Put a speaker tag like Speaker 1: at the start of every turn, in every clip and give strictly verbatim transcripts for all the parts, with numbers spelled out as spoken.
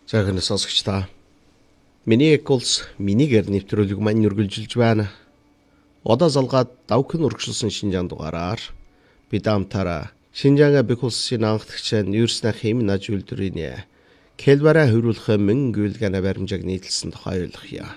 Speaker 1: Сайхан сонсогч та. Миний эколс минийгээр нэвтрүүлэг маань үргэлжилж байна. Одоо залгаад давхин урагшилсан Шинжаан дугаараар бид амтараа Шинжаанга бэхулсын анхдагчаа нүүрснэ хэмнэ аж үйлдвэрийн Кэлбара хөрвүүлэх мэн гүйлгэнэ баримжааг нийтлсэн тухай ойлгоё.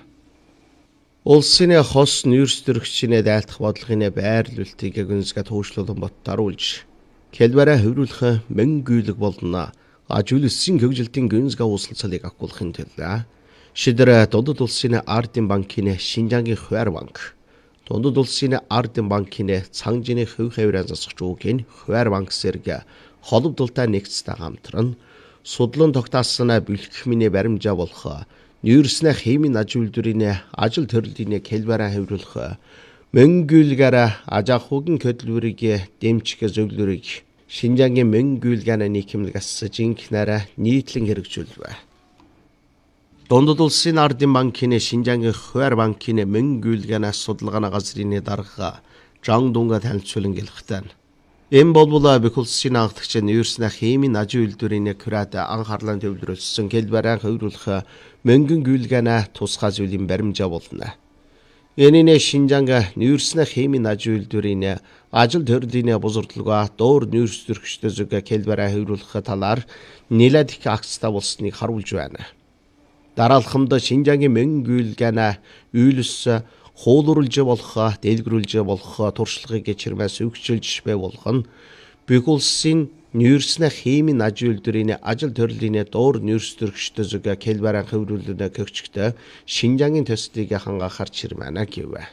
Speaker 1: Улсын хос нүүрстөрөгчний дайлтах бодлогын байрлуулалтыг гүнзгээ туушруулан бот даруулж Кэлбара хөрвүүлэх мэн гүйлэг болно. Ажуулсан хөгжилтийн гүнзгий ууслалцалыг агуулахын тулд шидэр Дундад улсын Ардын банкны Шинжаангийн хуваар банк, Дундад улсын Ардын банкны цангжины хөв хаврын засагч уугийн хуваар банк зэрэг холбогдолтой нэгцтэй хамтран судлан тогтоосон бэлтгэхмийн баримжаа болох нүүрснэ хэмнэ аж үйлдвэрийн ажил төрлийн Кэлбара хавруулах мөнгөлгөр ажаахугийн хөдөлмөрийг дэмжих зөвлөрийг Шинжаангийн мөнгөлгөний нийгэмлэгээс жинхнээр нийтлэн хэрэгжүүлвэ. Дундад улсын Ардын банкны Шинжаангийн хуваар банкны мөнгөлгөний судалгааны газрын дарга Жан Дунга танилцуулан гэлэхтэн. Энэ болбол бэхулсын анхдагч нүүрснэ хэмнэ аж үйлдвэрийн курат анхаарлаа төвлөрүүлсэн Кэлбара хөрвүүлэх мөнгөлгөний тусгай зүйлийн баримжаа болно. Энэний Шинжаанга нүүрснэ хэмнэ аж үйлдвэрийн ажил төрлийн бузардлага доор нүүрстөрөгчтэй зүг Кэлбара хөрвүүлэх талаар нэлээд их акцтай болсныг харуулж байна. Дараалхамд Шинжаангийн мөнгөлгөний үйлс хуулурлж болох, дэлгэрүүлж болох туршлагыг чирмээс өгчилж бай болгон бэхулсын нүүрснэ хэмнэ аж үйлдвэрийн ажил төрлийн доор нүүрстөрөгчтэй зүг Кэлбара хөрвүүлэх көгчгтө Шинжаангийн төслийг хангаахаар чирмэнэ гэвэ.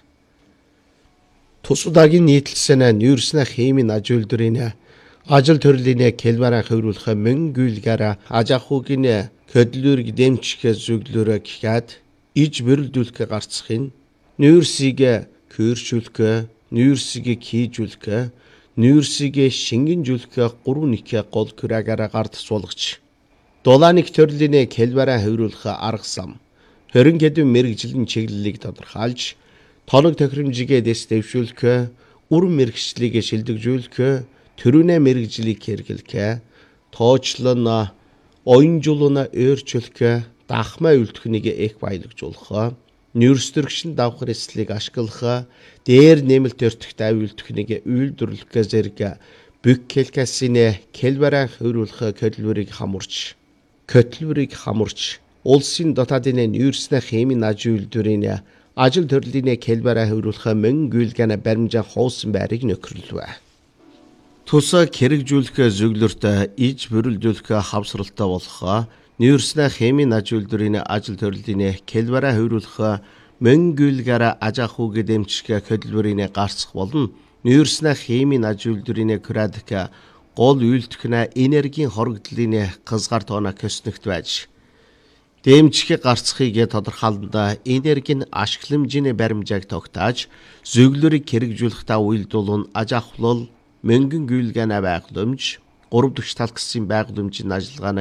Speaker 1: Тусуудагийн нийтлсэн нүүрснэ хэмнэ аж үйлдвэрийн ажил төрлийн Кэлбара хөрвүүлэх мөнгөлгөр ажаахугийн хөдөлмөрийг дэмжих зөвлөрөө гэхэд иж бэрэлдүүлэх гарцхын нүүрсийг көөрчүүлэх, нүүрсийг хийжүүлэх, нүүрсийг шингэнжүүлэх гурван нэг гол хүрээгээр гард суулгач. Дулааныг төрлийн Кэлбара хөрвүүлэх арга зам, хорин гэдэм мэрэгжлийн чиглэлийг тодорхойлж, тоног тохиромжийг дэс дэвшүүлэх, үр мэрэгчлийг шилдэгжүүлэх, төрүнэ мэрэгжлийг хэрэглэх, тоочлон оюнжуулна өөрчлөх, дахмаа үлдэхнийг их баялагжуулах, нүүрстөрөгчн давхар эслийг ашиглах, дээр нэмэлт өртөгтэй үйлдэхнийг үйлдвэрлэх зэрэг бэхулсын Кэлбара хөрвүүлэх хөдөлмөрийг хамарч, хөдөлмөрийг хамарч, улсын дотоодын нүүрснэ хэмнэ аж үйлдвэрийн ажил төрлийн Кэлбара хөрвүүлэх мөнгөлгөний баримжаа хуусан байрыг нөхөрлөвэ. Тусаг хэрэгжүүлэх зөвлөрт иж бэрэлдүүлэх хавсралтай болох нүүрснэ хэмнэ аж үйлдвэрийн ажил төрлийн Кэлбара хөрвүүлэх мөнгөлгөр ажаахуг дэмжих хөдөлмөрийн гарцах болон нүүрснэ хэмнэ аж үйлдвэрийн курадик гол үйлдвэрийн энергийн хоригдлын хязгаар тоона көснөгт байж дэмжих гарцхыг тодорхойлолд энергийн ашигламжийн баримжааг тогтоож зөвлөрийг хэрэгжүүлэхдээ уялдуулан ажаахлал мөнгөн гүйлгэнэ байгууламж гурав дахь талхсан байгууламжийн ажиллагааны